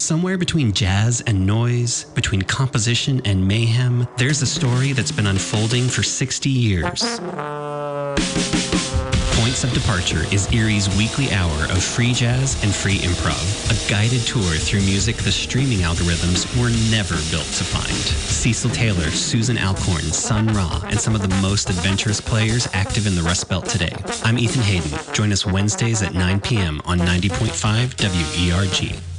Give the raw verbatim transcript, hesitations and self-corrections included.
Somewhere between jazz and noise, between composition and mayhem, there's a story that's been unfolding for sixty years. Points of Departure is Erie's weekly hour of free jazz and free improv, a guided tour through music the streaming algorithms were never built to find. Cecil Taylor, Susan Alcorn, Sun Ra, and some of the most adventurous players active in the Rust Belt today. I'm Ethan Hayden. Join us Wednesdays at nine p.m. on ninety point five W E R G.